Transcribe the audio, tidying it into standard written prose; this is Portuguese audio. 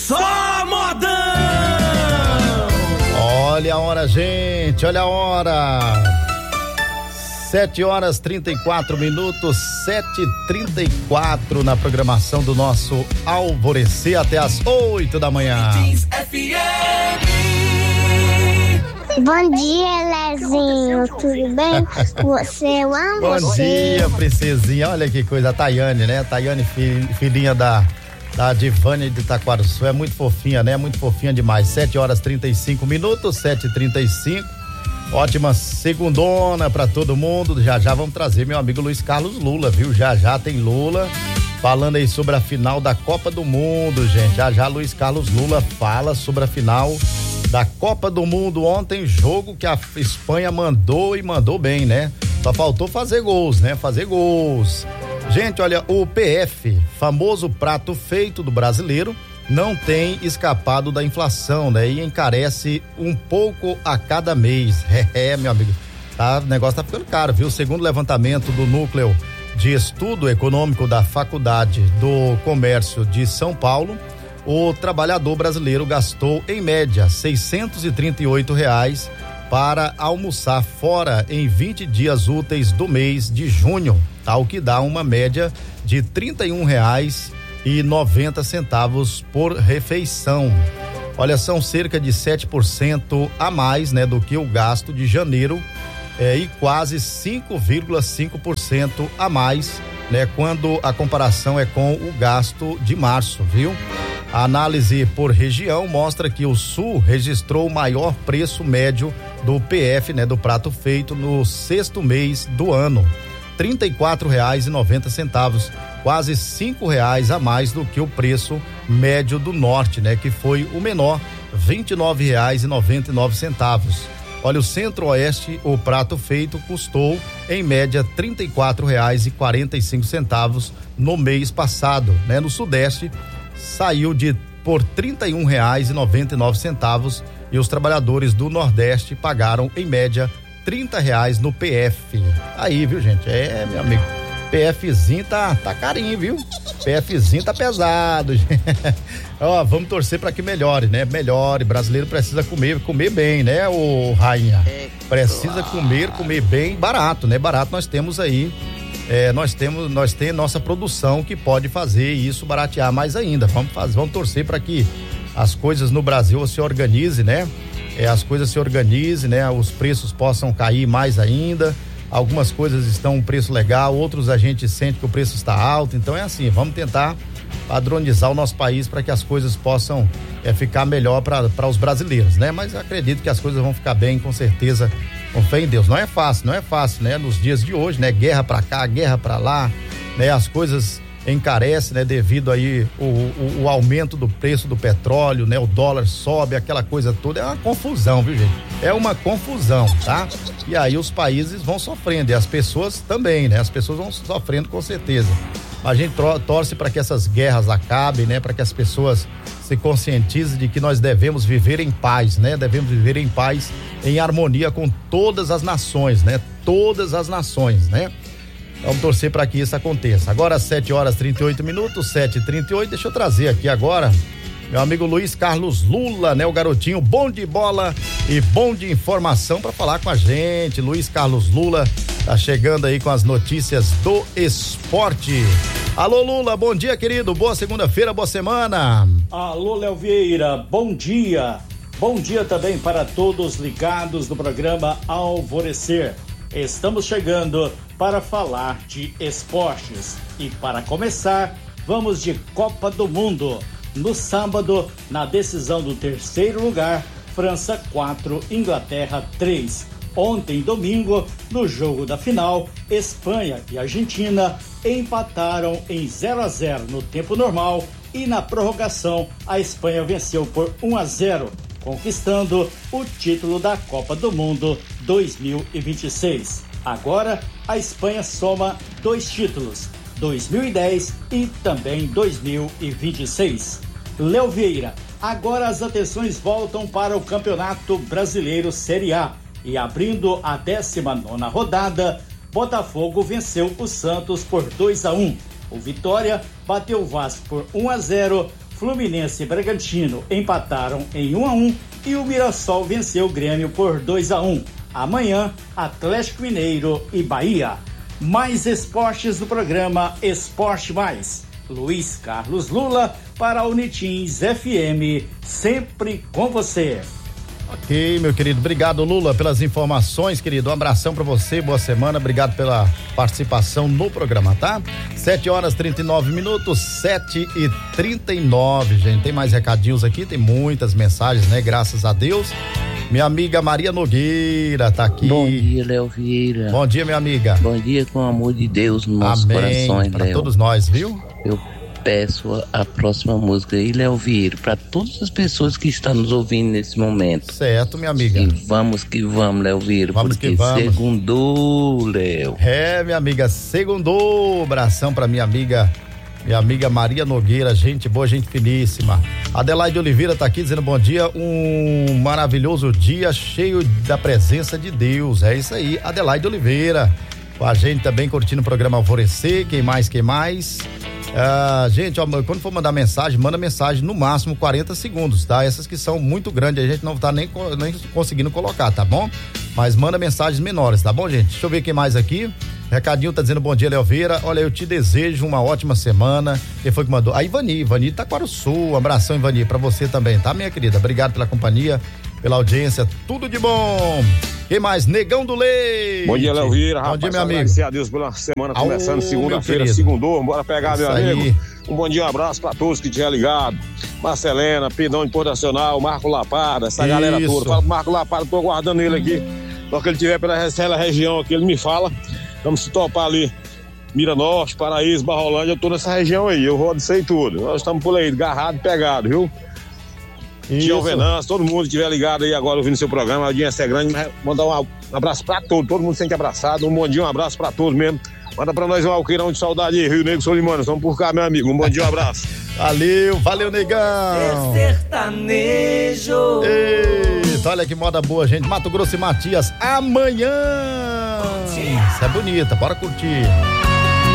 Só modão! Olha a hora, gente, olha a hora. 7h34, 7h34 na programação do nosso Alvorecer até as 8 da manhã. Bom dia, Lezinho, tudo bem? Você, eu amo Bom você. dia, princesinha, olha que coisa, a Tayane, né? Tayane, filhinha da Divânia de Itaquaruçu, é muito fofinha, né? Muito fofinha demais. 7h35, 7h35. Ótima segundona pra todo mundo. Já vamos trazer meu amigo Luiz Carlos Lula, viu? Já tem Lula falando aí sobre a final da Copa do Mundo, gente. Já Luiz Carlos Lula fala sobre a final da Copa do Mundo. Ontem, jogo que a Espanha mandou e mandou bem, né? Só faltou fazer gols, né? Fazer gols. Gente, olha, o PF, famoso prato feito do brasileiro, não tem escapado da inflação, né? E encarece um pouco a cada mês. Meu amigo, tá, o negócio tá ficando caro, viu? Segundo o levantamento do Núcleo de Estudo Econômico da Faculdade do Comércio de São Paulo, o trabalhador brasileiro gastou, em média, R$638 para almoçar fora em 20 dias úteis do mês de junho, tá? O que dá uma média de R$31,90 por refeição. Olha, são cerca de 7% a mais, né, do que o gasto de janeiro, e quase 5,5% a mais, né, quando a comparação é com o gasto de março, viu? A análise por região mostra que o Sul registrou o maior preço médio do PF, né, do prato feito no sexto mês do ano, R$34,90, quase R$5 a mais do que o preço médio do norte, né, que foi o menor, R$29,99. Olha, o Centro-Oeste, o prato feito custou em média R$34,45 no mês passado, né? No Sudeste saiu por R$31,99 e os trabalhadores do Nordeste pagaram em média R$30 no PF. Aí, viu, gente? Meu amigo, PFzinho tá carinho, viu? PFzinho tá pesado. Ó, vamos torcer para que melhore, né? Melhore. Brasileiro precisa comer bem, né, ô rainha? Precisa comer bem, barato, né? Barato nós temos aí. Nós temos nossa produção que pode fazer isso baratear mais ainda. Vamos torcer para que as coisas no Brasil se organizem, né? As coisas se organizem, né? Os preços possam cair mais ainda. Algumas coisas estão um preço legal, outros a gente sente que o preço está alto. Então é assim, vamos tentar padronizar o nosso país para que as coisas possam ficar melhor para os brasileiros, né? Mas acredito que as coisas vão ficar bem, com certeza, com fé em Deus. Não é fácil, né? Nos dias de hoje, né? Guerra para cá, guerra para lá, né? As coisas encarecem, né? Devido aí o aumento do preço do petróleo, né? O dólar sobe, aquela coisa toda, é uma confusão, viu, gente? É uma confusão, tá? E aí os países vão sofrendo, e as pessoas também, né? As pessoas vão sofrendo, com certeza. A gente torce para que essas guerras acabem, né? Para que as pessoas se conscientizem de que nós devemos viver em paz, né? Devemos viver em paz, em harmonia com todas as nações, né? Todas as nações, né? Vamos torcer para que isso aconteça. Agora 7h38, 7h38, deixa eu trazer aqui agora meu amigo Luiz Carlos Lula, né? O garotinho bom de bola e bom de informação para falar com a gente. Luiz Carlos Lula tá chegando aí com as notícias do esporte. Alô, Lula, bom dia, querido, boa segunda-feira, boa semana. Alô, Léo Vieira, bom dia. Bom dia também para todos ligados no programa Alvorecer. Estamos chegando para falar de esportes e, para começar, vamos de Copa do Mundo. No sábado, na decisão do terceiro lugar, França 4, Inglaterra 3. Ontem, domingo, no jogo da final, Espanha e Argentina empataram em 0-0 no tempo normal e na prorrogação a Espanha venceu por 1-0, conquistando o título da Copa do Mundo 2026. Agora, a Espanha soma 2 títulos, 2010 e também 2026. Léo Vieira, agora as atenções voltam para o Campeonato Brasileiro Série A e, abrindo a 19ª rodada, Botafogo venceu o Santos por 2-1. O Vitória bateu o Vasco por 1-0, Fluminense e Bragantino empataram em 1-1 e o Mirassol venceu o Grêmio por 2-1. Amanhã, Atlético Mineiro e Bahia. Mais esportes do programa Esporte Mais. Luiz Carlos Lula para a Unitins FM, sempre com você. Ok, meu querido, obrigado, Lula, pelas informações, querido, um abração pra você, boa semana, obrigado pela participação no programa, tá? 7h39, 7h39, gente, tem mais recadinhos aqui, tem muitas mensagens, né, graças a Deus. Minha amiga Maria Nogueira tá aqui. Bom dia, Léo Vieira. Bom dia, minha amiga. Bom dia com o amor de Deus nos nossos corações, pra Léo. todos nós, viu? Eu peço a próxima música aí, Léo Vieira, para todas as pessoas que estão nos ouvindo nesse momento. Certo, minha amiga. E vamos, Léo Vieira, vamos porque que vamos. Segundou, Léo. Minha amiga, segundou. Abração pra minha amiga Maria Nogueira, gente boa, gente finíssima. Adelaide Oliveira tá aqui dizendo bom dia, um maravilhoso dia cheio da presença de Deus. É isso aí, Adelaide Oliveira. Com a gente também curtindo o programa Alvorecer. Quem mais? Gente, ó, quando for mandar mensagem, manda mensagem no máximo 40 segundos, tá? Essas que são muito grandes, a gente não tá nem conseguindo colocar, tá bom? Mas manda mensagens menores, tá bom, gente? Deixa eu ver quem mais aqui. Recadinho tá dizendo bom dia, Léo Vieira. Olha, eu te desejo uma ótima semana. Quem foi que mandou? A Ivani de Taquarussu. Um abração, Ivani, pra você também, tá, minha querida? Obrigado pela companhia, pela audiência, tudo de bom. Quem mais? Negão do Leite. Bom dia, Léo Vieira. Bom dia, meu amigo. Agradecer a Deus pela semana começando segunda-feira, segundou. Bora pegar, meu amigo. Um bom dia, um abraço pra todos que tiver ligado. Marcelena, Pidão de Porto Nacional, Marco Lapada, essa galera toda. Fala pro Marco Lapada, tô aguardando ele aqui. Só que ele tiver pela região aqui, ele me fala. Vamos se topar ali. Mira Norte, Paraíso, Barrolândia, eu tô nessa região aí. Eu rodo isso aí tudo. Nós estamos por aí, agarrado, pegado, viu? Tio Venâncio, todo mundo que estiver ligado aí agora ouvindo seu programa, a audiência é grande, mas mandar um abraço pra todos, todo mundo se sente abraçado, um bom dia, um abraço pra todos mesmo. Manda pra nós um alqueirão de saudade aí, Rio Negro Solimano, estamos por cá, meu amigo, um bom dia, um abraço. Valeu, negão. Sertanejo. Eita, olha que moda boa, gente. Mato Grosso e Matias, amanhã. Isso é bonita, bora curtir.